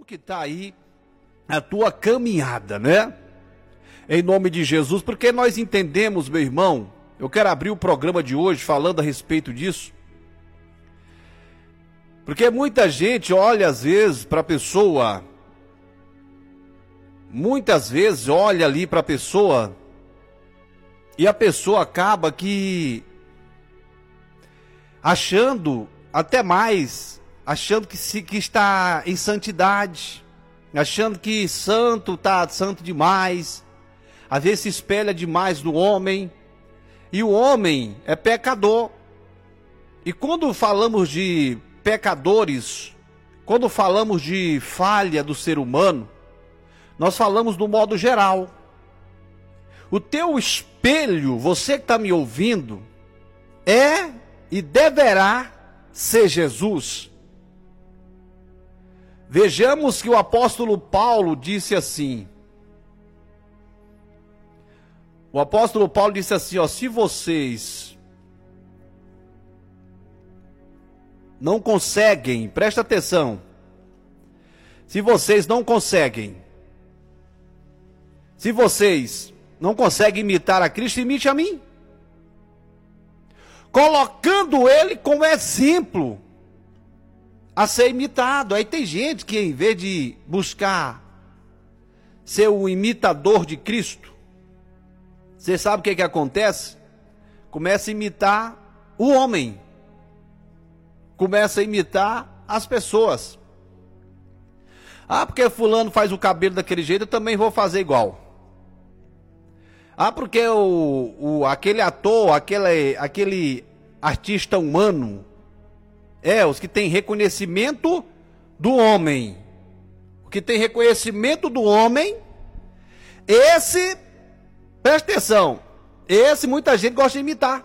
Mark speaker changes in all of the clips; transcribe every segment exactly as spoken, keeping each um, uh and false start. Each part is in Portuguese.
Speaker 1: que está aí a tua caminhada, né? Em nome de Jesus, porque nós entendemos, meu irmão, eu quero abrir o programa de hoje falando a respeito disso, porque muita gente olha às vezes para a pessoa, muitas vezes olha ali para a pessoa, e a pessoa acaba que achando até mais, achando que, se, que está em santidade, achando que santo está santo demais, às vezes se espelha demais no homem, e o homem é pecador. E quando falamos de pecadores, quando falamos de falha do ser humano, nós falamos do modo geral. O teu espelho, você que está me ouvindo, é e deverá ser Jesus. Vejamos que o apóstolo Paulo disse assim. O apóstolo Paulo disse assim, ó, se vocês não conseguem, presta atenção, se vocês não conseguem, se vocês não conseguem imitar a Cristo, imite a mim. Colocando ele como exemplo a ser imitado. Aí tem gente que em vez de buscar ser o imitador de Cristo, você sabe o que que acontece? Começa a imitar o homem. Começa a imitar as pessoas. Ah, porque fulano faz o cabelo daquele jeito, eu também vou fazer igual. Ah, porque o, o, aquele ator, aquele, aquele artista humano, é, os que tem reconhecimento do homem, o que tem reconhecimento do homem, esse, presta atenção, esse muita gente gosta de imitar.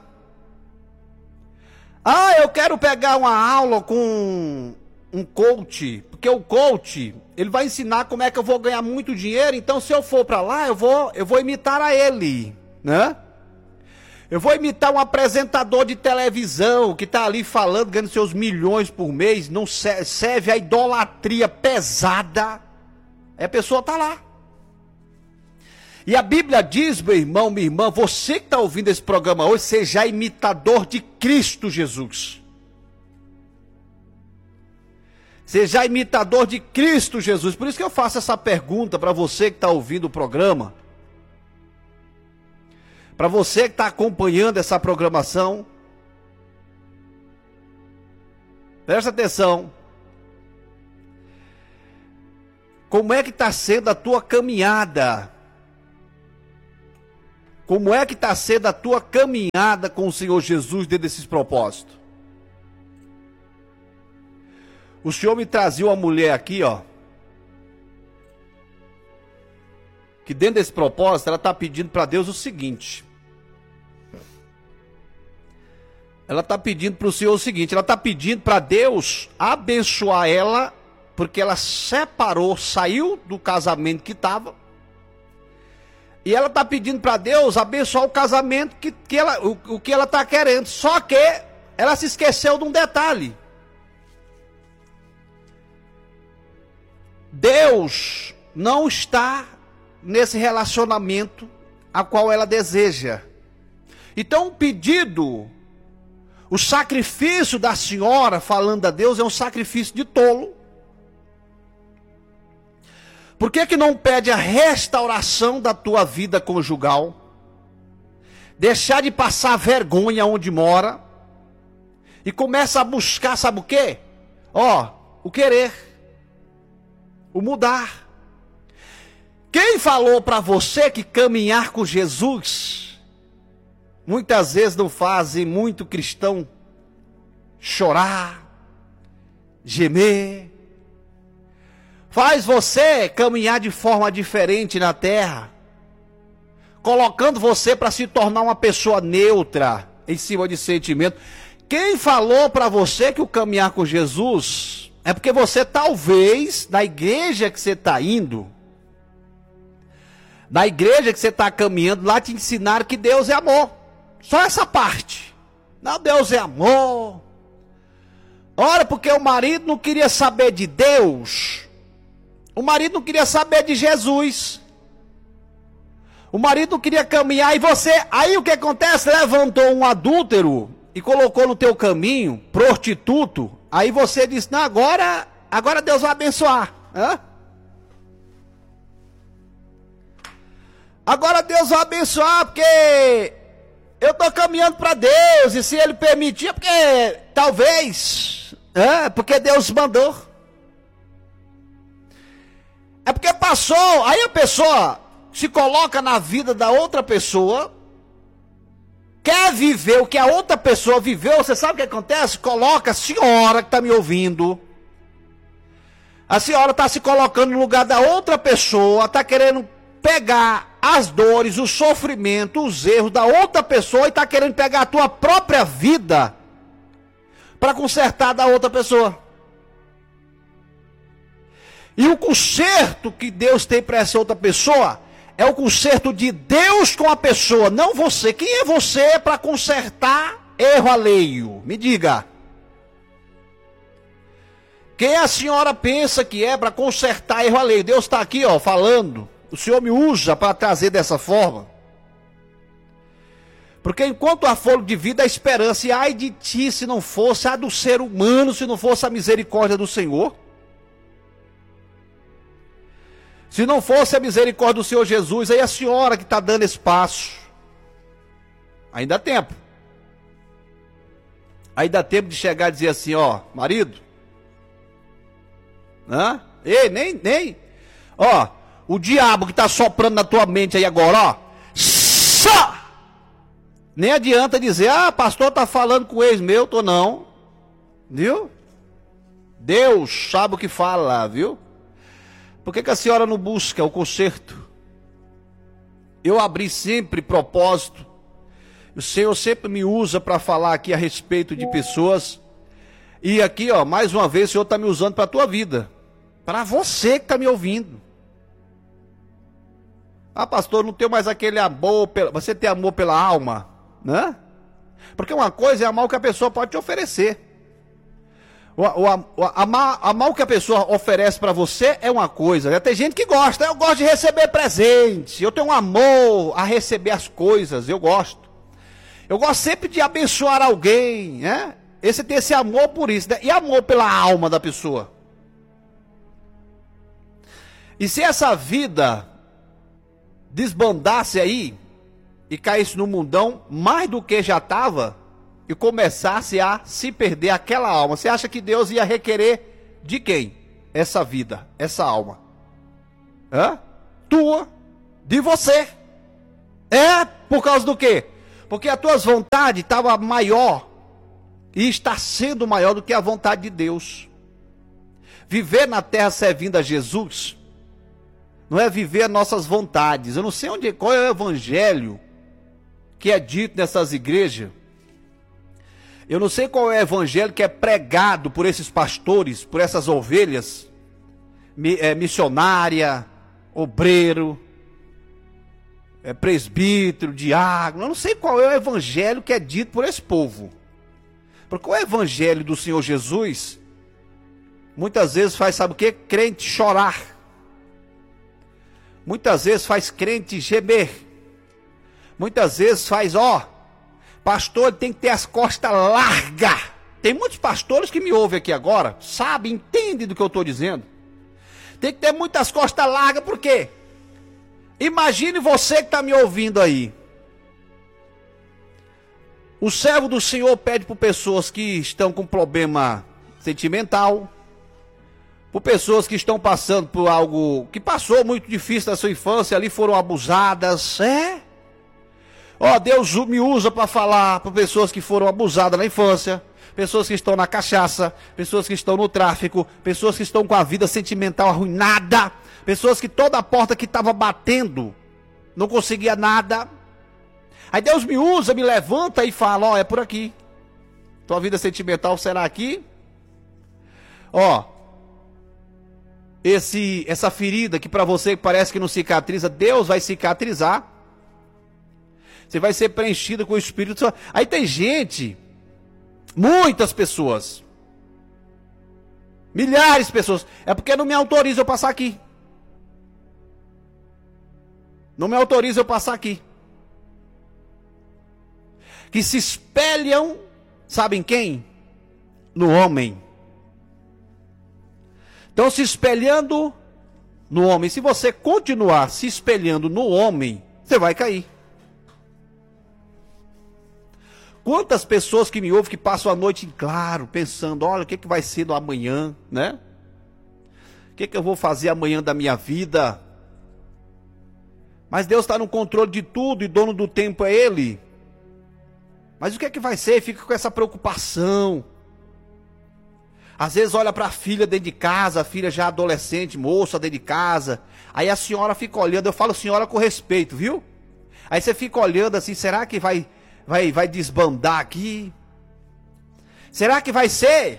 Speaker 1: Ah, eu quero pegar uma aula com um coach, porque o coach, ele vai ensinar como é que eu vou ganhar muito dinheiro, então se eu for para lá, eu vou, eu vou imitar a ele, né? Eu vou imitar um apresentador de televisão que está ali falando, ganhando seus milhões por mês, não serve a idolatria pesada, a pessoa está lá. E a Bíblia diz, meu irmão, minha irmã, você que está ouvindo esse programa hoje, seja imitador de Cristo Jesus. Seja imitador de Cristo Jesus. Por isso que eu faço essa pergunta para você que está ouvindo o programa. Para você que está acompanhando essa programação. Presta atenção. Como é que está sendo a tua caminhada? Como é que está sendo a tua caminhada com o Senhor Jesus dentro desses propósitos? O Senhor me trazia uma mulher aqui, ó, que dentro desse propósito, ela está pedindo para Deus o seguinte. Ela está pedindo para o Senhor o seguinte, ela está pedindo para Deus abençoar ela, porque ela separou, saiu do casamento que estava, e ela está pedindo para Deus abençoar o casamento, que, que ela, o, o que ela está querendo, só que ela se esqueceu de um detalhe. Deus não está nesse relacionamento a qual ela deseja. Então o pedido, o sacrifício da senhora falando a Deus é um sacrifício de tolo. Por que que não pede a restauração da tua vida conjugal? Deixar de passar vergonha onde mora e começa a buscar, sabe o quê? Ó, o querer. O mudar. Quem falou para você que caminhar com Jesus, muitas vezes não fazem muito cristão chorar, gemer, faz você caminhar de forma diferente na terra, colocando você para se tornar uma pessoa neutra, em cima de sentimento. Quem falou para você que o caminhar com Jesus é porque você talvez, na igreja que você está indo, na igreja que você está caminhando, lá te ensinaram que Deus é amor. Só essa parte. Não, Deus é amor. Ora, porque o marido não queria saber de Deus. O marido não queria saber de Jesus. O marido não queria caminhar e você... Aí o que acontece? Levantou um adúltero e colocou no teu caminho, prostituto. Aí você disse, não, agora, agora Deus vai abençoar. Hã? Agora Deus vai abençoar porque eu estou caminhando para Deus. E se Ele permitir, é porque talvez... É, porque Deus mandou. É porque passou. Aí a pessoa se coloca na vida da outra pessoa, quer viver o que a outra pessoa viveu. Você sabe o que acontece? Coloca a senhora que está me ouvindo. A senhora está se colocando no lugar da outra pessoa, está querendo pegar as dores, o sofrimento, os erros da outra pessoa e está querendo pegar a tua própria vida para consertar da outra pessoa. E o conserto que Deus tem para essa outra pessoa é o conserto de Deus com a pessoa, não você. Quem é você para consertar erro alheio? Me diga. Quem a senhora pensa que é para consertar erro alheio? Deus está aqui, ó, falando. O Senhor me usa para trazer dessa forma. Porque enquanto há fôlego de vida, há esperança. E ai de ti se não fosse a do ser humano, se não fosse a misericórdia do Senhor. Se não fosse a misericórdia do Senhor Jesus, aí a senhora que está dando espaço. Ainda dá tempo. Aí dá tempo de chegar e dizer assim, ó, marido. Hã? Ei, nem, nem. Ó, o diabo que está soprando na tua mente aí agora, ó. Só! Nem adianta dizer, ah, pastor está falando com o ex meu, tô não. Viu? Deus sabe o que fala, viu? Por que que a senhora não busca o conserto? Eu abri sempre propósito. O Senhor sempre me usa para falar aqui a respeito de pessoas. E aqui, ó, mais uma vez, o Senhor está me usando para a tua vida. Para você que está me ouvindo. Ah, pastor, não tenho mais aquele amor. Pela... Você tem amor pela alma, né? Porque uma coisa é amar o que a pessoa pode te oferecer. O, o, o, amar, amar o que a pessoa oferece para você é uma coisa, né? Tem gente que gosta, eu gosto de receber presente, eu tenho um amor a receber as coisas, eu gosto. Eu gosto sempre de abençoar alguém, né? Esse tem esse amor por isso, né? E amor pela alma da pessoa. E se essa vida desbandasse aí e caísse no mundão mais do que já estava, e começasse a se perder aquela alma, você acha que Deus ia requerer de quem? Essa vida, essa alma. Hã? Tua, de você. É por causa do quê? Porque as tuas vontades estavam maior, e está sendo maior do que a vontade de Deus. Viver na terra servindo a Jesus, não é viver as nossas vontades. Eu não sei onde, qual é o evangelho que é dito nessas igrejas. Eu não sei qual é o evangelho que é pregado por esses pastores, por essas ovelhas, é, missionária, obreiro, é, presbítero, diácono. Eu não sei qual é o evangelho que é dito por esse povo. Porque o evangelho do Senhor Jesus, muitas vezes faz, sabe o que? Crente chorar. Muitas vezes faz crente gemer. Muitas vezes faz, ó... Pastor tem que ter as costas largas. Tem muitos pastores que me ouvem aqui agora, sabem, entendem do que eu estou dizendo. Tem que ter muitas costas largas, por quê? Imagine você que está me ouvindo aí. O servo do Senhor pede por pessoas que estão com problema sentimental, por pessoas que estão passando por algo que passou muito difícil na sua infância, ali foram abusadas, é? Ó, Deus me usa para falar para pessoas que foram abusadas na infância, pessoas que estão na cachaça, pessoas que estão no tráfico, pessoas que estão com a vida sentimental arruinada, pessoas que toda a porta que estava batendo não conseguia nada. Aí Deus me usa, me levanta e fala, ó, é por aqui. Tua vida sentimental será aqui. Ó, esse, essa ferida que para você parece que não cicatriza, Deus vai cicatrizar. Você vai ser preenchido com o Espírito Santo. Aí tem gente, muitas pessoas, milhares de pessoas, é porque não me autoriza eu passar aqui. não me autoriza eu passar aqui. Que se espelham, sabem quem? No homem. Estão se espelhando no homem. Se você continuar se espelhando no homem, você vai cair. Quantas pessoas que me ouvem que passam a noite em claro, pensando, olha, o que, que vai ser do amanhã, né? O que, que eu vou fazer amanhã da minha vida? Mas Deus está no controle de tudo e dono do tempo é Ele. Mas o que é que vai ser? Fica com essa preocupação. Às vezes olha para a filha dentro de casa, a filha já adolescente, moça dentro de casa. Aí a senhora fica olhando, eu falo senhora com respeito, viu? Aí você fica olhando assim, será que vai, vai, vai desbandar aqui? Será que vai ser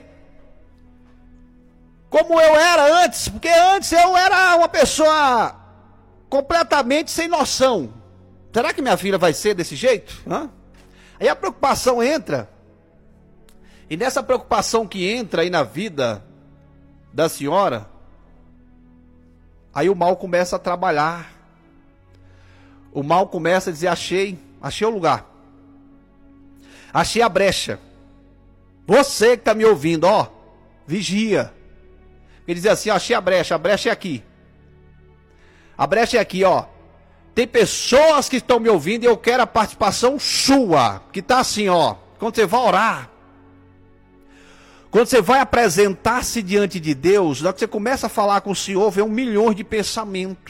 Speaker 1: como eu era antes? Porque antes eu era uma pessoa completamente sem noção. Será que minha filha vai ser desse jeito? Hã? Aí a preocupação entra. E nessa preocupação que entra aí na vida da senhora, aí o mal começa a trabalhar. O mal começa a dizer, achei, achei o lugar. Achei a brecha. Você que está me ouvindo, ó, vigia. Ele diz assim, ó, achei a brecha, a brecha é aqui. A brecha é aqui, ó. Tem pessoas que estão me ouvindo e eu quero a participação sua. Que está assim, ó. Quando você vai orar. Quando você vai apresentar-se diante de Deus, na hora que você começa a falar com o Senhor, vem um milhão de pensamentos.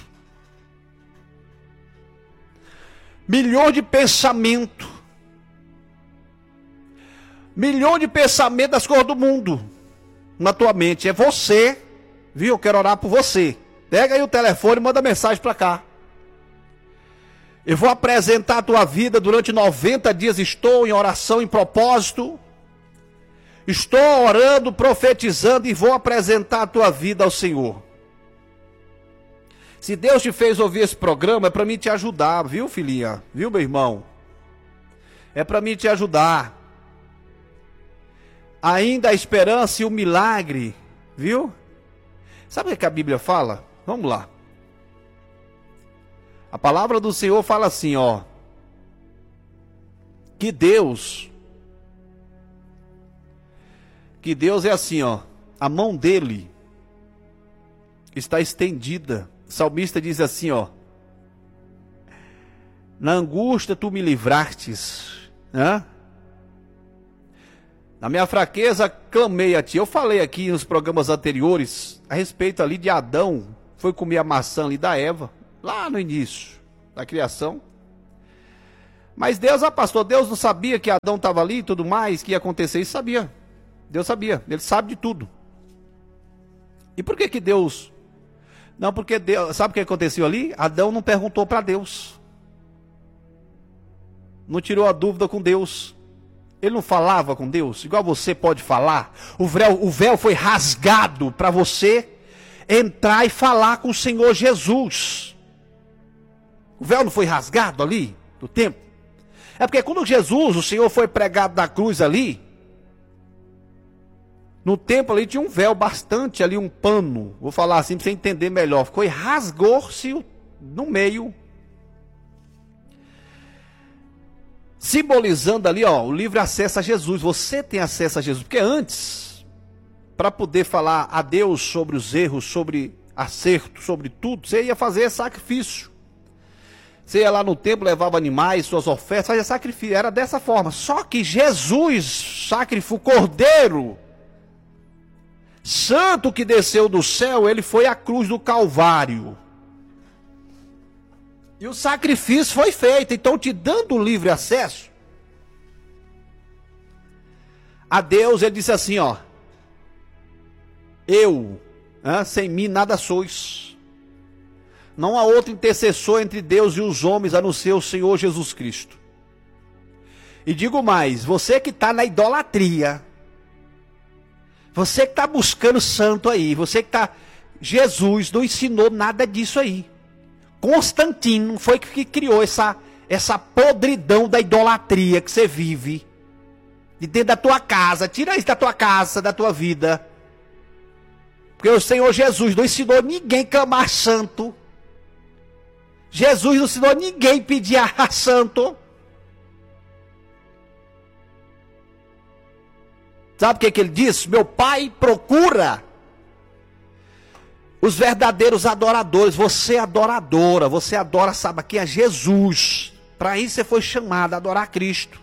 Speaker 1: Milhão de pensamentos. Milhão de pensamentos das coisas do mundo. Na tua mente. É você. Viu? Eu quero orar por você. Pega aí o telefone e manda mensagem para cá. Eu vou apresentar a tua vida durante noventa dias. Estou em oração, em propósito. Estou orando, profetizando e vou apresentar a tua vida ao Senhor. Se Deus te fez ouvir esse programa, é para mim te ajudar, viu, filhinha? Viu, meu irmão? É para mim te ajudar. Ainda a esperança e o milagre, viu? Sabe o que a Bíblia fala? Vamos lá. A palavra do Senhor fala assim, ó. Que Deus... Que Deus é assim, ó. A mão dele está estendida. O salmista diz assim, ó. Na angústia tu me livrastes, né? Na minha fraqueza clamei a ti. Eu falei aqui nos programas anteriores a respeito ali de Adão. Foi comer a maçã ali da Eva, lá no início da criação. Mas Deus, ah pastor, Deus não sabia que Adão estava ali e tudo mais, que ia acontecer isso? Sabia. Deus sabia, Ele sabe de tudo. E por que que Deus... Não, porque Deus... Sabe o que aconteceu ali? Adão não perguntou para Deus. Não tirou a dúvida com Deus. Ele não falava com Deus, igual você pode falar. O véu, o véu foi rasgado para você entrar e falar com o Senhor Jesus. O véu não foi rasgado ali, do templo? É porque quando Jesus, o Senhor foi pregado na cruz ali... No templo ali tinha um véu bastante ali, um pano. Vou falar assim para você entender melhor. Ficou e rasgou-se no meio. Simbolizando ali, ó, o livre acesso a Jesus. Você tem acesso a Jesus. Porque antes, para poder falar a Deus sobre os erros, sobre acerto, sobre tudo, você ia fazer sacrifício. Você ia lá no templo, levava animais, suas ofertas, fazia sacrifício. Era dessa forma. Só que Jesus sacrificou o cordeiro santo que desceu do céu, ele foi à cruz do Calvário. E o sacrifício foi feito, então te dando livre acesso a Deus. Ele disse assim, ó. Eu, hein, sem mim nada sois. Não há outro intercessor entre Deus e os homens, a não ser o Senhor Jesus Cristo. E digo mais, você que está na idolatria, você que está buscando santo aí, você que está... Jesus não ensinou nada disso aí. Constantino foi que criou essa, essa podridão da idolatria que você vive. De dentro da tua casa, tira isso da tua casa, da tua vida. Porque o Senhor Jesus não ensinou ninguém a clamar santo. Jesus não ensinou ninguém pedir a santo. Sabe o que, que ele disse? Meu pai procura os verdadeiros adoradores. Você é adoradora, você adora, sabe, aqui é Jesus. Para isso você foi chamado a adorar Cristo.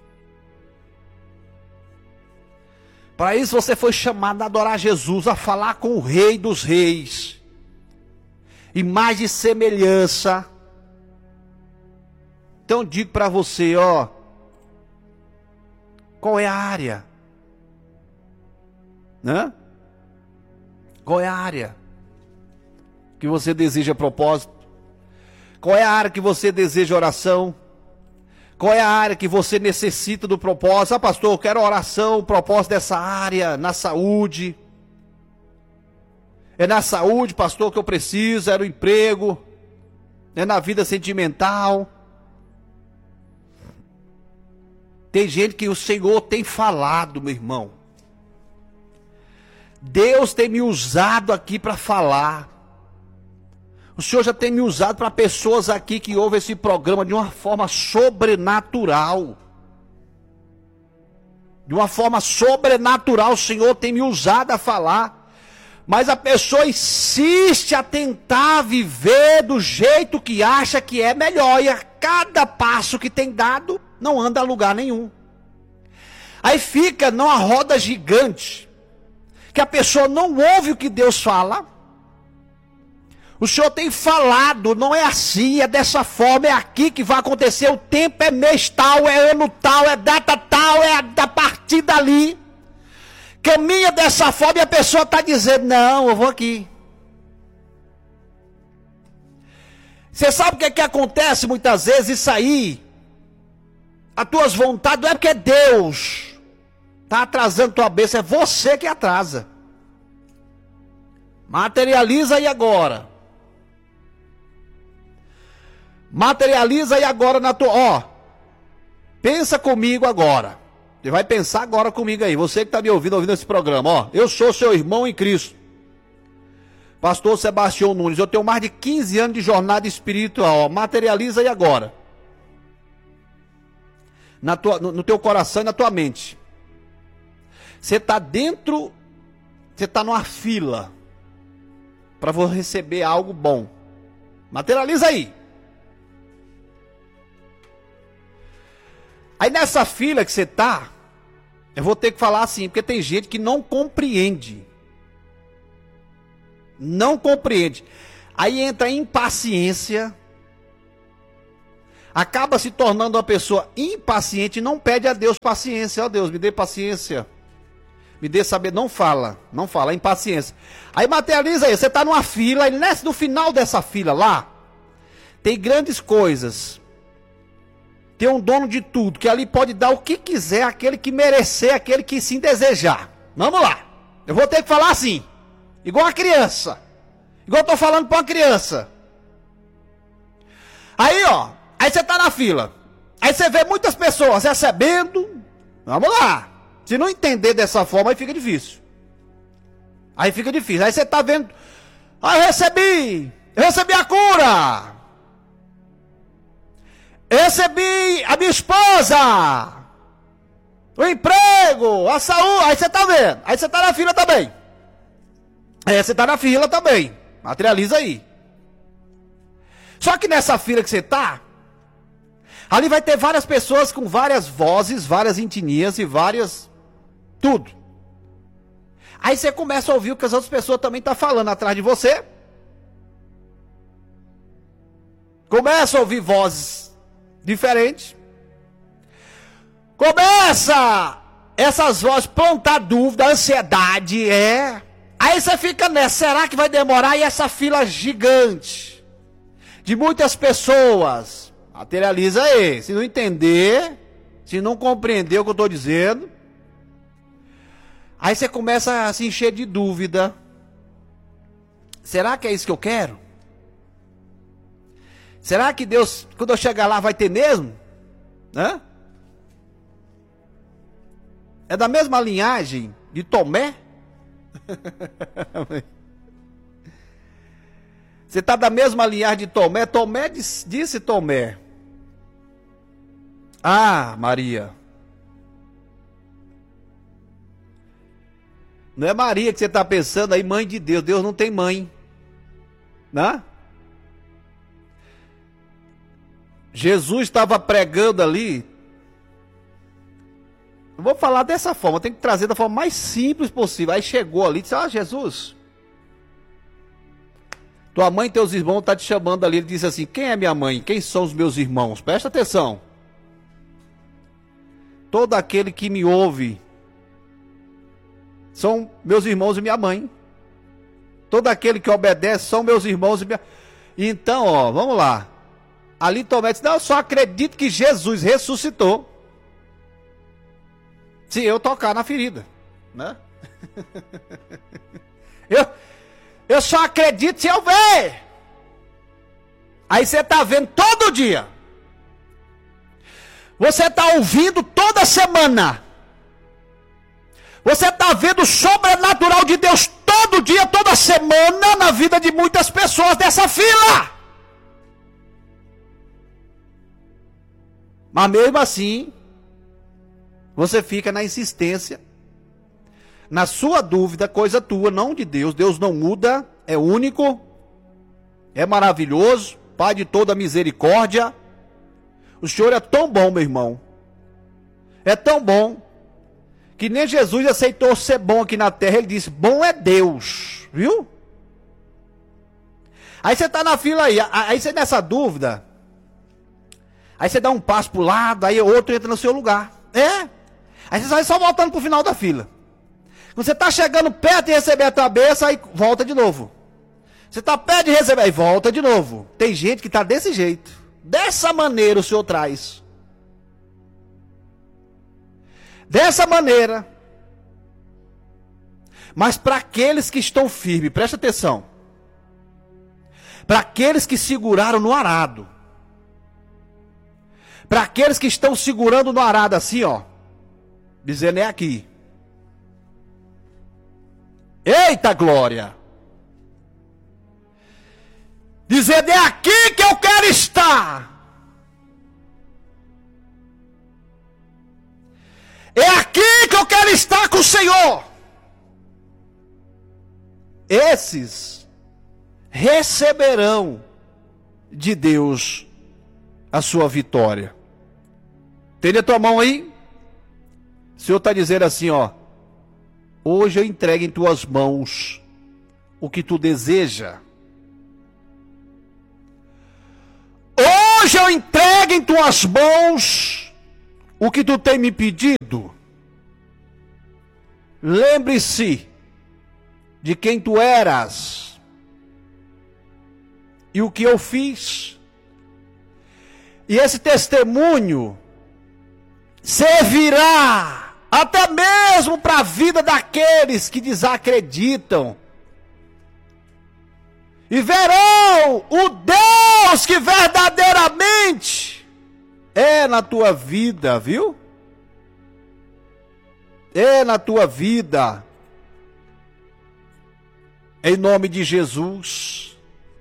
Speaker 1: Para isso você foi chamado a adorar Jesus, a falar com o Rei dos Reis. Imagem e semelhança. Então digo para você, ó, qual é a área? Né? Qual é a área que você deseja propósito? Qual é a área que você deseja oração? Qual é a área que você necessita do propósito? Ah, pastor, eu quero oração, o propósito dessa área, na saúde. É na saúde, pastor, que eu preciso, é no emprego, é na vida sentimental. Tem gente que o Senhor tem falado, meu irmão. Deus tem me usado aqui para falar. O Senhor já tem me usado para pessoas aqui que ouvem esse programa de uma forma sobrenatural. De uma forma sobrenatural o Senhor tem me usado a falar. Mas a pessoa insiste a tentar viver do jeito que acha que é melhor. E a cada passo que tem dado, não anda a lugar nenhum. Aí fica numa roda gigante, que a pessoa não ouve o que Deus fala. O Senhor tem falado, não é assim, é dessa forma, é aqui que vai acontecer, o tempo é mês tal, é ano tal, é data tal, é a partir dali. Caminha dessa forma e a pessoa está dizendo, não, eu vou aqui. Você sabe o que é que acontece muitas vezes? Isso aí, as tuas vontades, não é porque Deus está atrasando tua bênção, é você que atrasa. Materializa aí agora. Materializa aí agora na tua... Ó, pensa comigo agora. Você vai pensar agora comigo aí. Você que está me ouvindo, ouvindo esse programa. Ó, eu sou seu irmão em Cristo. Pastor Sebastião Nunes. Eu tenho mais de quinze anos de jornada espiritual. Ó, materializa aí agora. Na tua, no, no teu coração e na tua mente. Você está dentro... Você está numa fila para você receber algo bom. Materializa aí. Aí nessa fila que você está, eu vou ter que falar assim, porque tem gente que não compreende. Não compreende. Aí entra impaciência. Acaba se tornando uma pessoa impaciente e não pede a Deus paciência. Ó Deus, me dê paciência. Me dê saber, não fala, não fala, é impaciência. Aí materializa aí, você está numa fila, e nesse, no final dessa fila lá, tem grandes coisas. Tem um dono de tudo, que ali pode dar o que quiser, aquele que merecer, aquele que sim desejar. Vamos lá, eu vou ter que falar assim, igual a criança, igual eu estou falando para uma criança. Aí ó, aí você está na fila, aí você vê muitas pessoas recebendo, vamos lá. Se não entender dessa forma, aí fica difícil. Aí fica difícil. Aí você está vendo. Ah, eu recebi. Eu recebi a cura. Eu recebi a minha esposa. O emprego. A saúde. Aí você está vendo. Aí você está na fila também. Aí você está na fila também. Materializa aí. Só que nessa fila que você está, ali vai ter várias pessoas com várias vozes, várias etnias e várias... Tudo. Aí você começa a ouvir o que as outras pessoas também estão falando atrás de você. Começa a ouvir vozes diferentes. Começa essas vozes plantar dúvida, ansiedade, é. Aí você fica nessa, será que vai demorar? E essa fila gigante de muitas pessoas. Materializa aí. Se não entender, se não compreender o que eu estou dizendo, aí você começa a se encher de dúvida. Será que é isso que eu quero? Será que Deus, quando eu chegar lá, vai ter mesmo? Hã? É da mesma linhagem de Tomé? Você está da mesma linhagem de Tomé. Tomé disse, disse Tomé. Ah, Maria. Não é Maria que você está pensando aí, mãe de Deus. Deus não tem mãe. Né? Jesus estava pregando ali. Eu vou falar dessa forma, tem que trazer da forma mais simples possível. Aí chegou ali e disse: ah, Jesus, tua mãe e teus irmãos estão te chamando ali. Ele disse assim: quem é minha mãe? Quem são os meus irmãos? Presta atenção. Todo aquele que me ouve são meus irmãos e minha mãe. Todo aquele que obedece são meus irmãos e minha... Então, ó, vamos lá. Ali Tomé disse: não, eu só acredito que Jesus ressuscitou se eu tocar na ferida, né? eu, eu só acredito se eu ver. Aí você está vendo todo dia. Você está ouvindo toda semana. Você está vendo o sobrenatural de Deus todo dia, toda semana, na vida de muitas pessoas dessa fila. Mas mesmo assim, você fica na insistência, na sua dúvida, coisa tua, não de Deus. Deus não muda, é único, é maravilhoso, Pai de toda misericórdia. O Senhor é tão bom, meu irmão. É tão bom que nem Jesus aceitou ser bom aqui na terra. Ele disse: bom é Deus, viu? Aí você está na fila aí, aí você nessa dúvida, aí você dá um passo para o lado, aí outro entra no seu lugar. É, aí você vai só voltando para o final da fila. Quando você está chegando perto de receber a tua bênção, aí volta de novo. Você está perto de receber, aí volta de novo. Tem gente que está desse jeito. Dessa maneira o Senhor traz. Dessa maneira. Mas para aqueles que estão firmes, presta atenção. Para aqueles que seguraram no arado. Para aqueles que estão segurando no arado assim, ó. Dizendo: é aqui. Eita glória. Dizendo: é aqui que eu quero estar. É aqui que eu quero estar com o Senhor. Esses receberão de Deus a sua vitória. Tem a tua mão aí? O Senhor está dizendo assim, ó: hoje eu entrego em tuas mãos o que tu deseja. Hoje eu entrego em tuas mãos o que tu tem me pedido. Lembre-se de quem tu eras e o que eu fiz. E esse testemunho servirá até mesmo para a vida daqueles que desacreditam. E verão o Deus que verdadeiramente é na tua vida, viu? É na tua vida. Em nome de Jesus.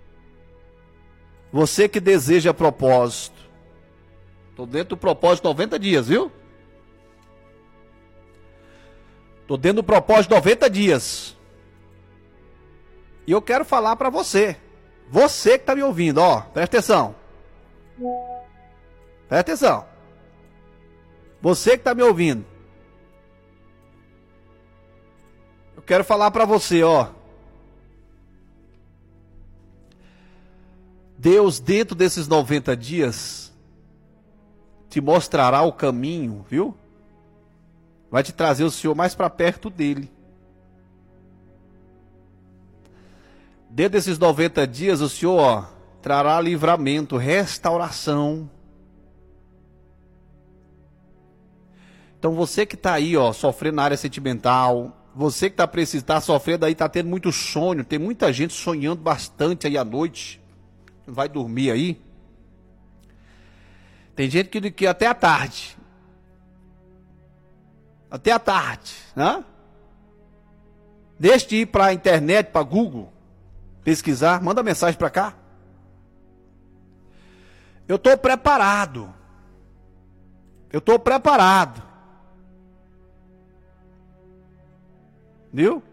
Speaker 1: Você que deseja propósito. Estou dentro do propósito noventa dias, viu? Estou dentro do propósito noventa dias. E eu quero falar para você. Você que está me ouvindo, ó. Presta atenção. Presta atenção. Você que está me ouvindo. Eu quero falar para você, ó. Deus, dentro desses noventa dias, te mostrará o caminho, viu? Vai te trazer o Senhor mais para perto dele. Dentro desses noventa dias, o Senhor, ó, trará livramento, restauração. Então você que está aí, ó, sofrendo na área sentimental, você que está precisando, tá sofrendo aí, está tendo muito sonho, tem muita gente sonhando bastante aí à noite, não vai dormir aí. Tem gente que, que até a tarde, até a tarde, né? Deixa de ir para a internet, para Google, pesquisar, manda mensagem para cá. Eu estou preparado. Eu estou preparado. Viu?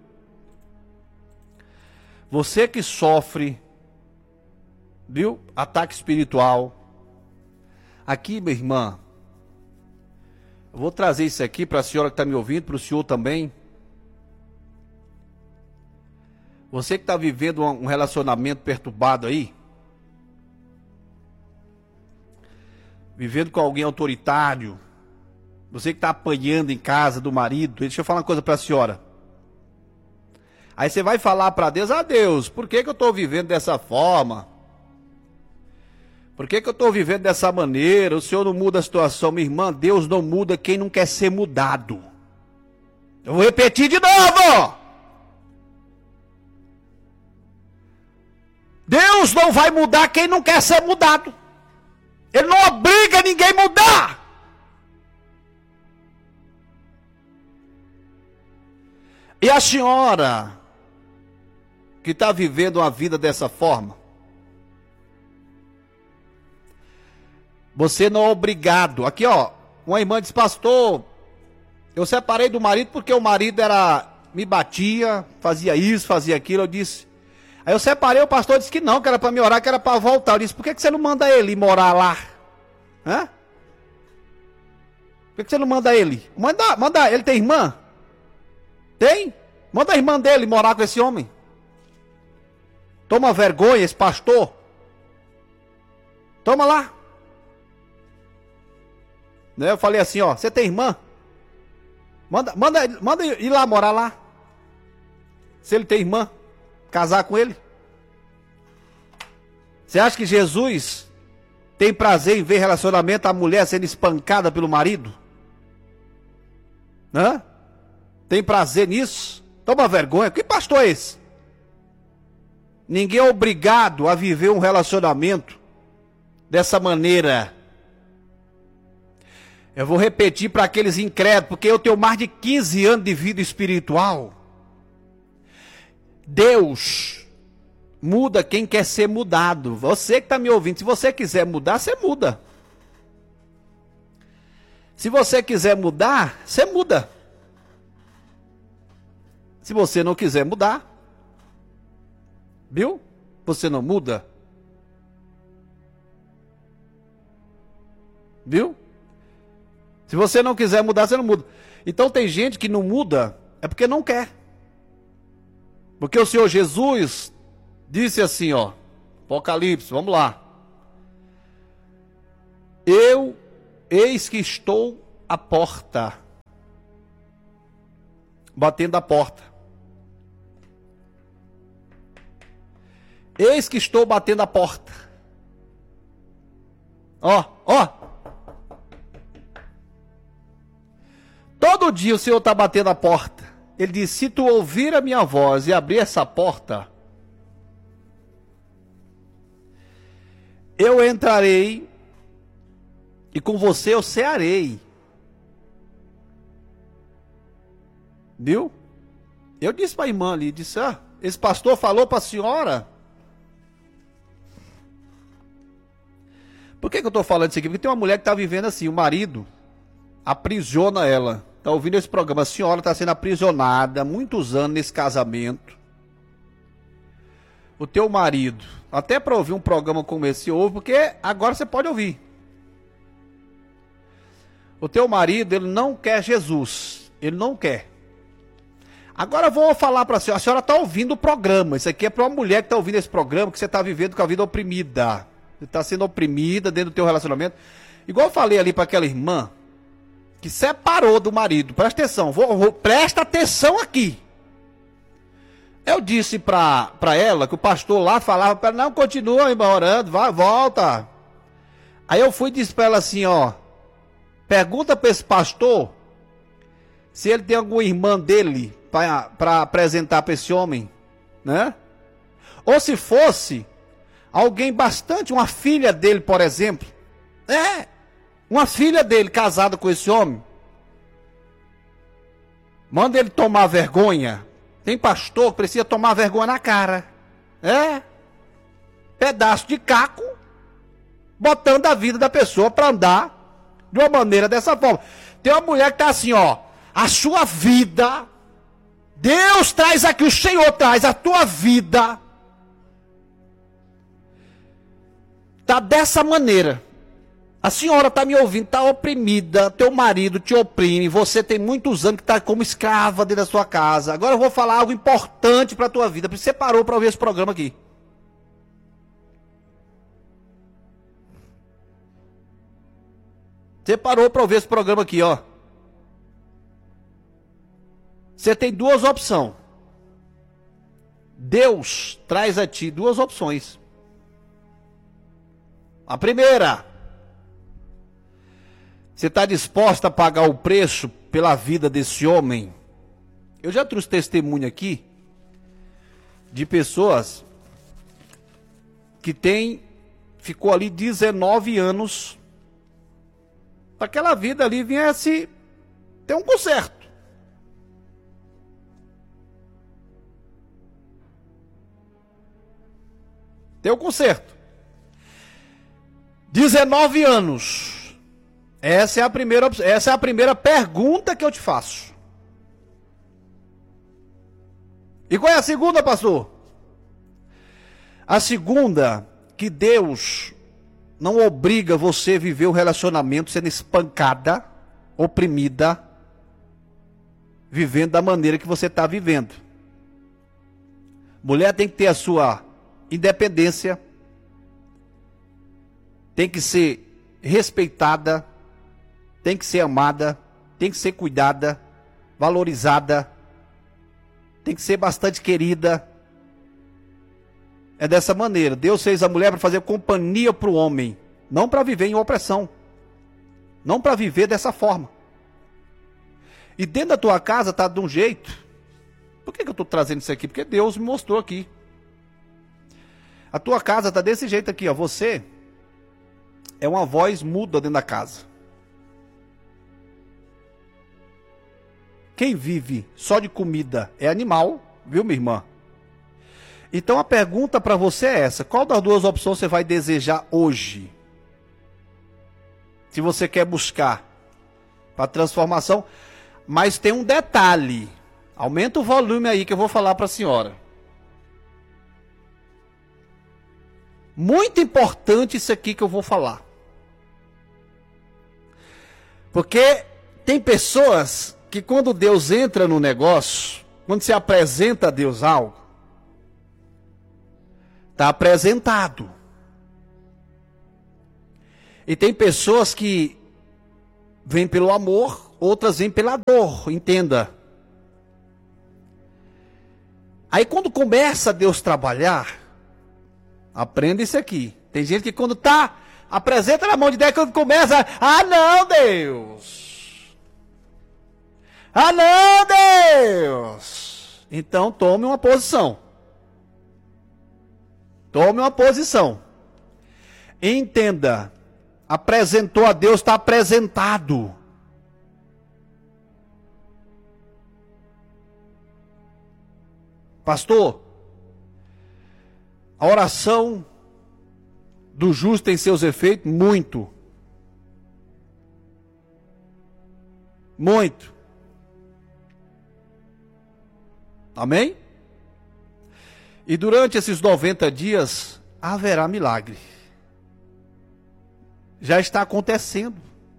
Speaker 1: Você que sofre, viu? Ataque espiritual. Aqui, minha irmã, eu vou trazer isso aqui para a senhora que está me ouvindo, para o senhor também. Você que está vivendo um relacionamento perturbado aí, vivendo com alguém autoritário, você que está apanhando em casa do marido, deixa eu falar uma coisa para a senhora. Aí você vai falar para Deus, ah Deus, por que, que eu estou vivendo dessa forma? Por que, que eu estou vivendo dessa maneira? O Senhor não muda a situação. Minha irmã, Deus não muda quem não quer ser mudado. Eu vou repetir de novo. Deus não vai mudar quem não quer ser mudado. Ele não obriga ninguém a mudar. E a senhora que está vivendo uma vida dessa forma, você não é obrigado. Aqui ó, uma irmã disse, pastor, eu separei do marido porque o marido era, me batia, fazia isso, fazia aquilo. Eu disse, aí eu separei, o pastor disse que não, que era para me orar, que era para voltar. Eu disse, por que, que você não manda ele morar lá? Hã? Por que, que você não manda ele? Manda, manda, ele tem irmã? Tem? Manda a irmã dele morar com esse homem. Toma vergonha esse pastor. Toma lá. Eu falei assim, ó, você tem irmã? Manda, manda, manda ir lá morar lá. Se ele tem irmã, casar com ele. Você acha que Jesus tem prazer em ver relacionamento a mulher sendo espancada pelo marido? Hã? Tem prazer nisso? Toma vergonha. Que pastor é esse? Ninguém é obrigado a viver um relacionamento dessa maneira. Eu vou repetir para aqueles incrédulos, porque eu tenho mais de quinze anos de vida espiritual. Deus muda quem quer ser mudado. Você que está me ouvindo, se você quiser mudar, você muda. Se você quiser mudar, você muda. Se você não quiser mudar, viu? Você não muda. Viu? Se você não quiser mudar, você não muda. Então tem gente que não muda, é porque não quer. Porque o Senhor Jesus disse assim, ó, Apocalipse, vamos lá. Eu, eis que estou à porta, batendo a porta. Eis que estou batendo a porta. Ó, ó. Todo dia o Senhor está batendo a porta. Ele diz, se tu ouvir a minha voz e abrir essa porta, eu entrarei e com você eu cearei. Viu? Eu disse para a irmã ali, disse, ah, esse pastor falou para a senhora. Por que, que eu estou falando isso aqui? Porque tem uma mulher que está vivendo assim, o marido aprisiona ela. Está ouvindo esse programa, a senhora está sendo aprisionada há muitos anos nesse casamento. O teu marido, até para ouvir um programa como esse, ouve, porque agora você pode ouvir. O teu marido, ele não quer Jesus, ele não quer. Agora eu vou falar para a senhora, a senhora está ouvindo o programa, isso aqui é para uma mulher que está ouvindo esse programa, que você está vivendo com a vida oprimida. Você está sendo oprimida dentro do teu relacionamento. Igual eu falei ali para aquela irmã, que separou do marido. Presta atenção, vou, vou, presta atenção aqui. Eu disse para ela, que o pastor lá falava para ela, não, continua, irmã, orando, vai, volta. Aí eu fui e disse para ela assim, ó, pergunta para esse pastor, se ele tem alguma irmã dele, para apresentar para esse homem, né? Ou se fosse alguém bastante, uma filha dele, por exemplo, é, uma filha dele casada com esse homem, manda ele tomar vergonha. Tem pastor que precisa tomar vergonha na cara. É. Pedaço de caco, botando a vida da pessoa para andar de uma maneira dessa forma. Tem uma mulher que tá assim, ó. A sua vida, Deus traz aqui, o Senhor traz a tua vida. Tá dessa maneira. A senhora está me ouvindo, está oprimida, teu marido te oprime, você tem muitos anos que está como escrava dentro da sua casa. Agora eu vou falar algo importante para a tua vida, porque você parou para ouvir esse programa aqui. Você parou para ouvir esse programa aqui, ó. Você tem duas opções. Deus traz a ti duas opções. A primeira... Você está disposta a pagar o preço pela vida desse homem? Eu já trouxe testemunho aqui de pessoas que tem, ficou ali dezenove anos para aquela vida ali viesse ter um conserto. Ter um conserto. dezenove anos. Essa é a primeira, essa é a primeira pergunta que eu te faço. E qual é a segunda, pastor? A segunda, que Deus não obriga você a viver um relacionamento sendo espancada, oprimida, vivendo da maneira que você está vivendo. Mulher tem que ter a sua independência, tem que ser respeitada, tem que ser amada, tem que ser cuidada, valorizada, tem que ser bastante querida. É dessa maneira. Deus fez a mulher para fazer companhia para o homem, não para viver em opressão, não para viver dessa forma. E dentro da tua casa está de um jeito. Por que que eu estou trazendo isso aqui? Porque Deus me mostrou aqui. A tua casa está desse jeito aqui, ó. Você é uma voz muda dentro da casa. Quem vive só de comida é animal, viu, minha irmã? Então a pergunta para você é essa: qual das duas opções você vai desejar hoje? Se você quer buscar para transformação, mas tem um detalhe. Aumenta o volume aí que eu vou falar para a senhora. Muito importante isso aqui que eu vou falar. Porque tem pessoas que quando Deus entra no negócio, quando se apresenta a Deus algo, está apresentado. E tem pessoas que vêm pelo amor, outras vêm pela dor, entenda. Aí quando começa Deus trabalhar, aprenda isso aqui. Tem gente que quando está, apresenta na mão de Deus, quando começa, ah não, Deus. Ah não, Deus. Então tome uma posição. Tome uma posição. Entenda. Apresentou a Deus, está apresentado. Pastor, a oração do justo tem seus efeitos? Muito. Muito. Amém? E durante esses noventa dias haverá milagre. Já está acontecendo.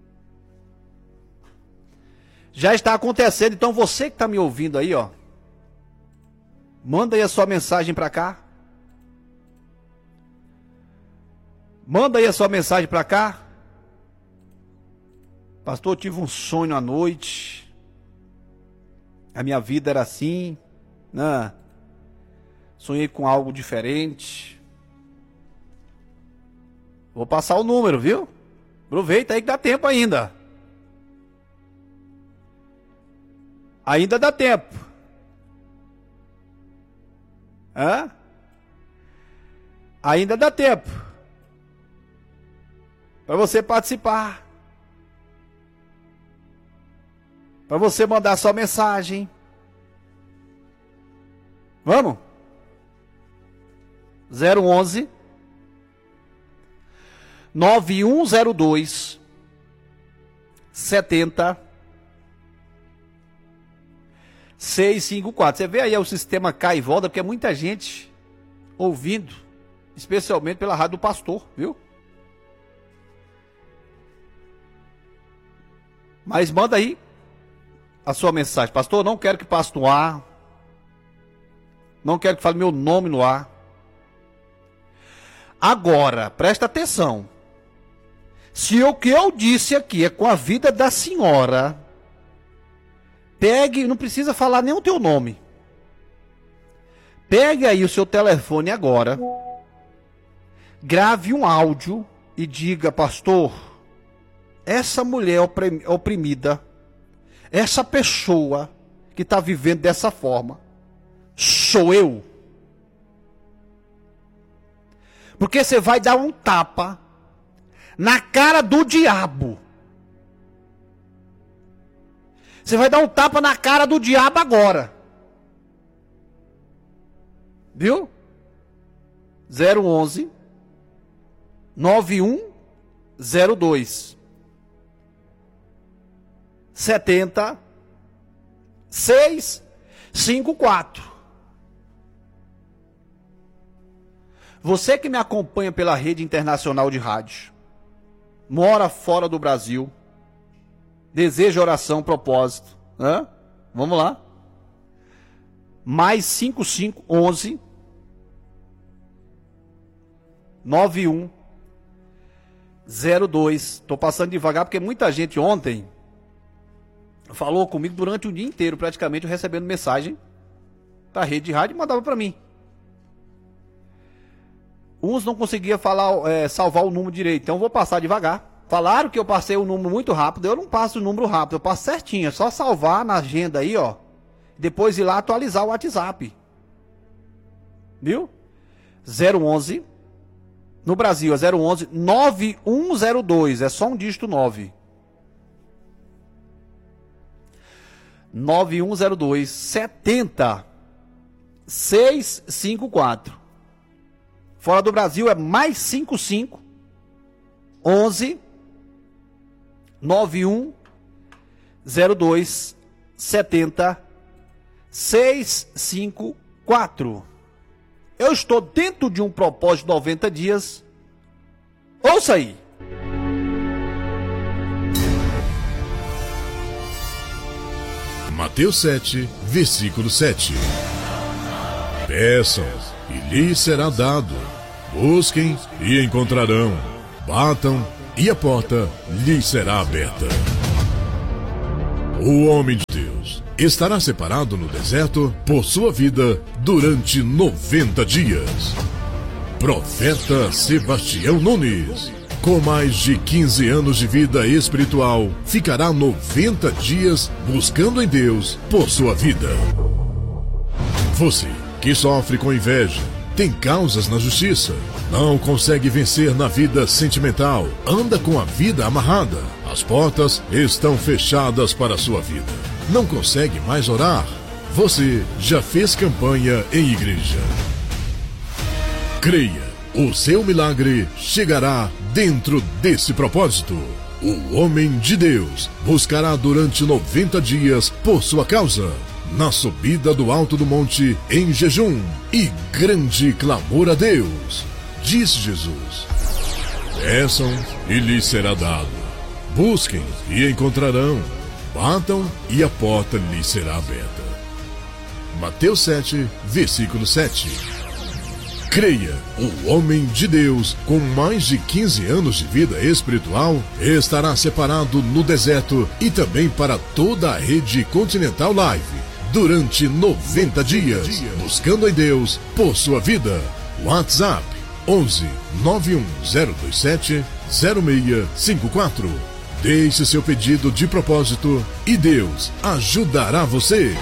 Speaker 1: Já está acontecendo. Então você que está me ouvindo aí, ó, manda aí a sua mensagem para cá. Manda aí a sua mensagem para cá. Pastor, eu tive um sonho à noite. A minha vida era assim, né? Sonhei com algo diferente. Vou passar o número, viu? Aproveita aí que dá tempo ainda. Ainda dá tempo. Hã? Ainda dá tempo para você participar, para você mandar sua mensagem. Vamos? zero onze nove um zero dois setenta seiscentos e cinquenta e quatro. Você vê aí o sistema cai e volta, porque é muita gente ouvindo, especialmente pela rádio do pastor, viu? Mas manda aí a sua mensagem. Pastor, não quero que passe no ar. Não quero que fale meu nome no ar. Agora, presta atenção. Se o que eu disse aqui é com a vida da senhora, pegue, não precisa falar nem o teu nome. Pegue aí o seu telefone agora, grave um áudio e diga, pastor, essa mulher oprimida, essa pessoa que está vivendo dessa forma, sou eu. Porque você vai dar um tapa na cara do diabo. Você vai dar um tapa na cara do diabo agora. Viu? zero onze nove um zero dois setenta seiscentos e cinquenta e quatro. Você que me acompanha pela rede internacional de rádio, mora fora do Brasil, deseja oração, propósito, hã? Vamos lá. Mais cinco cinco onze nove um zero dois. Estou passando devagar porque muita gente ontem falou comigo durante o dia inteiro, praticamente, recebendo mensagem da rede de rádio e mandava para mim. Uns não conseguiam falar, é, salvar o número direito, então eu vou passar devagar. Falaram que eu passei o número muito rápido, eu não passo o número rápido, eu passo certinho, é só salvar na agenda aí, ó. Depois ir lá atualizar o WhatsApp. Viu? zero onze, no Brasil é zero onze nove um zero dois, é só um dígito nove. nove um zero dois setenta seiscentos e cinquenta e quatro. Fora do Brasil é mais cinco cinco onze nove um zero dois setenta seiscentos e cinquenta e quatro. Eu estou dentro de um propósito de noventa dias. Ouça aí.
Speaker 2: Mateus sete, versículo sete. Peçam e lhes será dado. Busquem e encontrarão. Batam e a porta lhes será aberta. O homem de Deus estará separado no deserto por sua vida durante noventa dias. Profeta Sebastião Nunes, com mais de quinze anos de vida espiritual, ficará noventa dias buscando em Deus por sua vida. Você que sofre com inveja, tem causas na justiça, não consegue vencer na vida sentimental, anda com a vida amarrada, as portas estão fechadas para a sua vida, não consegue mais orar, você já fez campanha em igreja. Creia, o seu milagre chegará dentro desse propósito. O homem de Deus buscará durante noventa dias por sua causa, na subida do alto do monte, em jejum e grande clamor a Deus. Disse Jesus: peçam e lhes será dado. Busquem e encontrarão. Batam e a porta lhes será aberta. Mateus sete, versículo sete. Creia, o homem de Deus, com mais de quinze anos de vida espiritual, estará separado no deserto e também para toda a rede Continental Live durante noventa dias, buscando em Deus por sua vida. WhatsApp onze nove um zero dois sete zero seis cinco quatro. Deixe seu pedido de propósito e Deus ajudará você.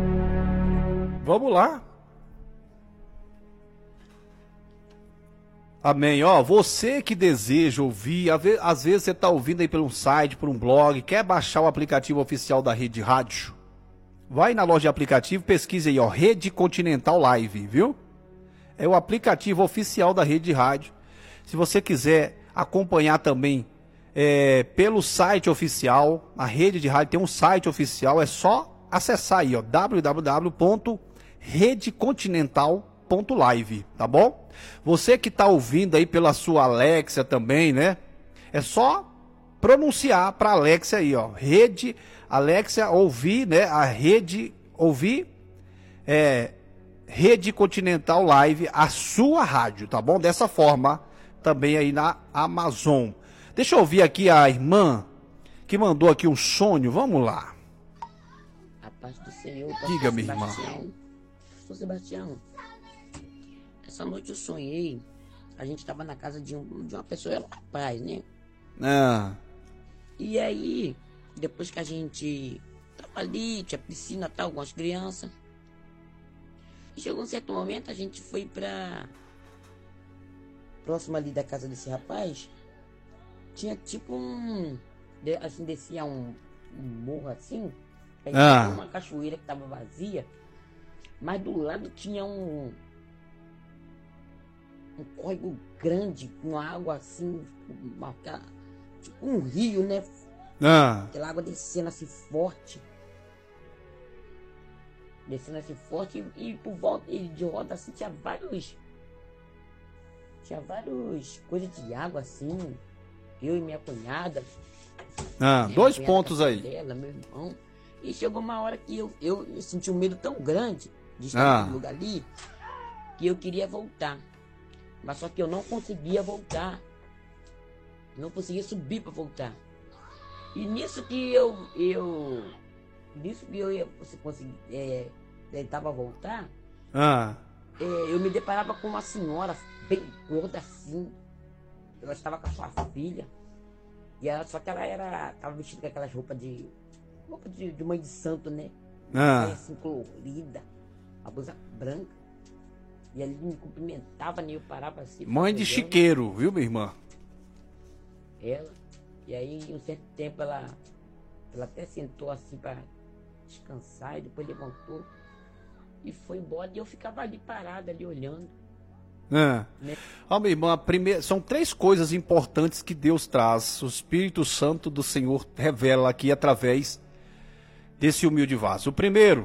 Speaker 1: Vamos lá. Amém. Ó, você que deseja ouvir, às vezes você está ouvindo aí por um site, por um blog, quer baixar o aplicativo oficial da Rede Rádio, vai na loja de aplicativo, pesquise aí, ó, Rede Continental Live, viu? É o aplicativo oficial da Rede Rádio. Se você quiser acompanhar também é, pelo site oficial, a Rede de Rádio tem um site oficial, é só acessar aí, ó, w w w ponto rede continental ponto live, tá bom? Você que está ouvindo aí pela sua Alexa também, né? É só pronunciar para Alexa aí, ó, Rede Alexa ouvir, né? A Rede ouvir, é, Rede Continental Live, a sua rádio, tá bom? Dessa forma, também aí na Amazon. Deixa eu ouvir aqui a irmã que mandou aqui um sonho, vamos lá.
Speaker 3: A paz do Senhor.
Speaker 1: Diga, minha irmã.
Speaker 3: Sou Sebastião. Essa noite eu sonhei, a gente estava na casa de, um, de uma pessoa, era um rapaz, né?
Speaker 1: Ah.
Speaker 3: E aí, depois que a gente tava ali, tinha piscina e tal, algumas crianças. E chegou um certo momento, a gente foi pra... próximo ali da casa desse rapaz, tinha tipo um... assim, descia um, um morro assim, aí
Speaker 1: ah.
Speaker 3: tinha uma cachoeira que tava vazia, mas do lado tinha um... um córrego grande, com água assim, uma, tipo um rio, né?
Speaker 1: Ah.
Speaker 3: Aquela água descendo assim forte. Descendo assim forte e, e por volta e de roda assim tinha vários. Tinha vários coisas de água assim. Eu e minha cunhada.
Speaker 1: Ah,
Speaker 3: minha
Speaker 1: dois
Speaker 3: cunhada
Speaker 1: pontos aí.
Speaker 3: Dela, meu irmão. E chegou uma hora que eu, eu, eu senti um medo tão grande de estar
Speaker 1: ah.
Speaker 3: naquele lugar ali que eu queria voltar. Mas só que eu não conseguia voltar. Não conseguia subir para voltar. E nisso que eu... eu nisso que eu ia você conseguir, é, tentava voltar,
Speaker 1: ah.
Speaker 3: é, eu me deparava com uma senhora bem gorda assim. Ela estava com a sua filha. E ela, só que ela era... Estava vestida com aquelas roupas de... roupa de, de mãe de santo, né?
Speaker 1: Ah.
Speaker 3: Assim, colorida. A blusa branca. E ele me cumprimentava, nem eu parava assim.
Speaker 1: Mãe de chiqueiro, viu, minha irmã?
Speaker 3: Ela. E aí, em um certo tempo, ela, ela até sentou assim para descansar, e depois levantou e foi embora. E eu ficava ali parada, ali olhando.
Speaker 1: É.
Speaker 3: Né?
Speaker 1: Ó, minha irmã, primeira, são três coisas importantes que Deus traz. O Espírito Santo do Senhor revela aqui através desse humilde vaso. O primeiro,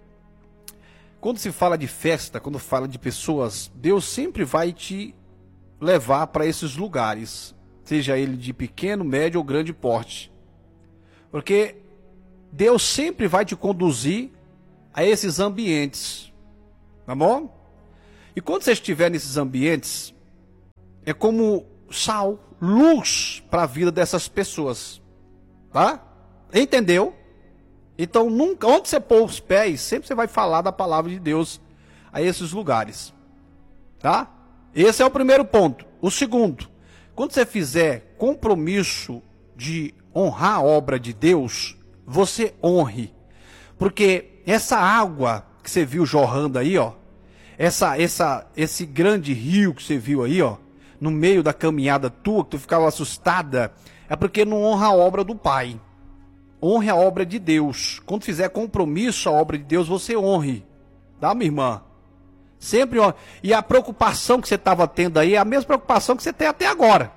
Speaker 1: quando se fala de festa, quando fala de pessoas, Deus sempre vai te levar para esses lugares, seja ele de pequeno, médio ou grande porte. Porque Deus sempre vai te conduzir a esses ambientes, tá bom? E quando você estiver nesses ambientes, é como sal, luz para a vida dessas pessoas, tá? Entendeu? Então, nunca, onde você pôr os pés, sempre você vai falar da palavra de Deus a esses lugares, tá? Esse é o primeiro ponto. O segundo, quando você fizer compromisso de honrar a obra de Deus, você honre, porque essa água que você viu jorrando aí, ó, essa, essa, esse grande rio que você viu aí, ó, no meio da caminhada tua, que tu ficava assustada, é porque não honra a obra do Pai. Honre a obra de Deus. Quando fizer compromisso a obra de Deus, você honre. Tá, minha irmã? Sempre honre. E a preocupação que você estava tendo aí é a mesma preocupação que você tem até agora.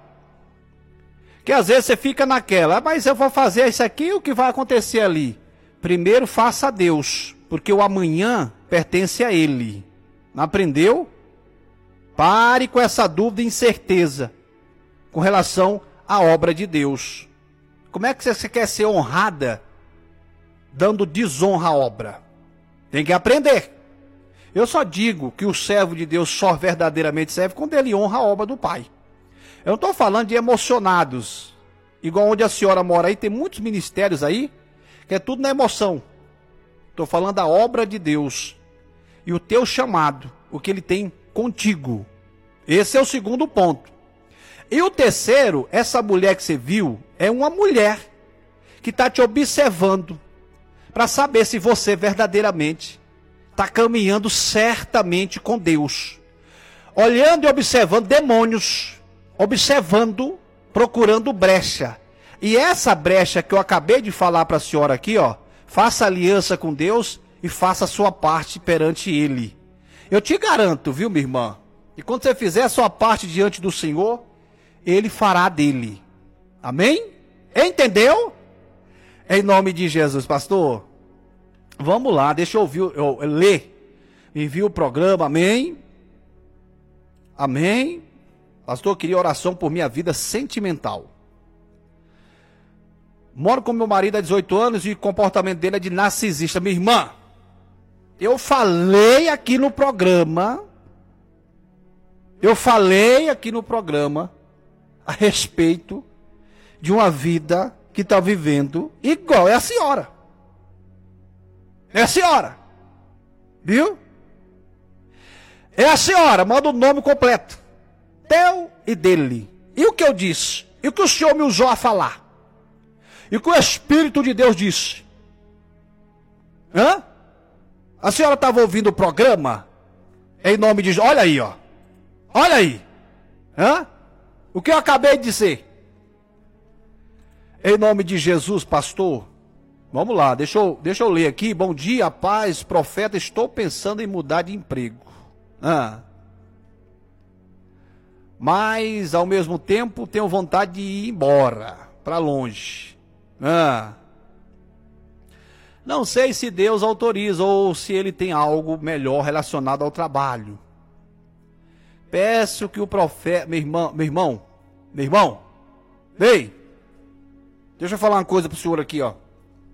Speaker 1: Que às vezes você fica naquela, mas eu vou fazer isso aqui, o que vai acontecer ali? Primeiro faça a Deus, porque o amanhã pertence a Ele. Não aprendeu? Pare com essa dúvida e incerteza com relação à obra de Deus. Como é que você quer ser honrada dando desonra à obra? Tem que aprender. Eu só digo que o servo de Deus só verdadeiramente serve quando ele honra a obra do Pai. Eu não estou falando de emocionados, igual onde a senhora mora aí, tem muitos ministérios aí, que é tudo na emoção. Estou falando da obra de Deus e o teu chamado, o que ele tem contigo. Esse é o segundo ponto. E o terceiro, essa mulher que você viu, é uma mulher que está te observando para saber se você verdadeiramente está caminhando certamente com Deus. olhando e observando demônios, observando, procurando brecha. E essa brecha que eu acabei de falar para a senhora aqui, ó, faça aliança com Deus e faça a sua parte perante Ele. Eu te garanto, viu, minha irmã, que quando você fizer a sua parte diante do Senhor, Ele fará dele. Amém? Entendeu? Em nome de Jesus, pastor. Vamos lá, deixa eu, ouvir, eu, eu ler. Envie o programa, amém? Amém? Pastor, eu queria oração por minha vida sentimental. Moro com meu marido há dezoito anos e o comportamento dele é de narcisista. Minha irmã, eu falei aqui no programa, eu falei aqui no programa a respeito de uma vida que está vivendo igual é a senhora. É a senhora. Viu? É a senhora, manda o nome completo. Teu e dele. E o que eu disse? E o que o Senhor me usou a falar? E o que o Espírito de Deus disse? Hã? A senhora estava ouvindo o programa? Em nome de... Olha aí, ó. Olha aí. Hã? O que eu acabei de dizer? Em nome de Jesus, pastor. Vamos lá, deixa eu, deixa eu ler aqui. Bom dia, paz, profeta. Estou pensando em mudar de emprego. Ah. Mas, ao mesmo tempo, tenho vontade de ir embora, para longe. Ah. Não sei se Deus autoriza ou se Ele tem algo melhor relacionado ao trabalho. Peço que o profeta... Meu irmão, meu irmão, meu irmão, ei, deixa eu falar uma coisa para o senhor aqui, ó.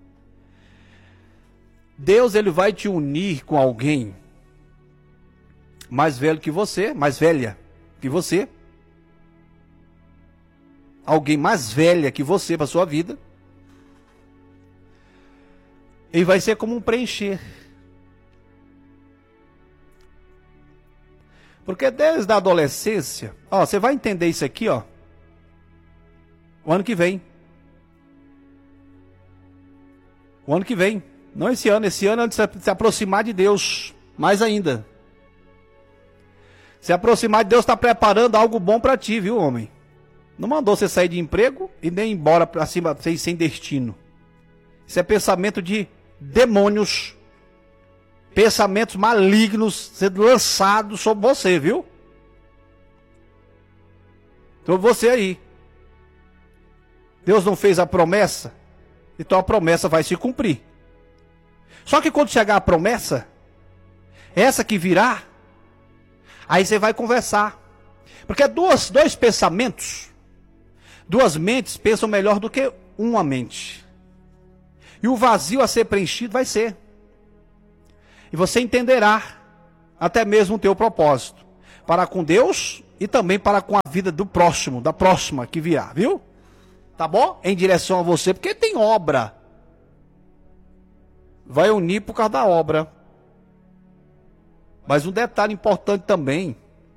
Speaker 1: Deus, Ele vai te unir com alguém mais velho que você, mais velha que você. Alguém mais velha que você para sua vida. E vai ser como um preencher. Porque desde a adolescência, ó, você vai entender isso aqui, ó, o ano que vem. O ano que vem. Não esse ano, esse ano é de se aproximar de Deus, mais ainda. Se aproximar de Deus está preparando algo bom para ti, viu, homem? Não mandou você sair de emprego e nem ir embora para cima sem destino. Isso é pensamento de demônios, pensamentos malignos sendo lançados sobre você, viu? Então você aí. Deus não fez a promessa, então a promessa vai se cumprir. Só que quando chegar a promessa, essa que virá, aí você vai conversar. Porque duas, dois pensamentos, duas mentes pensam melhor do que uma mente. E o vazio a ser preenchido vai ser. E você entenderá até mesmo o teu propósito. Para com Deus e também para com a vida do próximo, da próxima que virá, viu? Tá bom? Em direção a você, porque tem obra. Vai unir por causa da obra. Mas um detalhe importante também.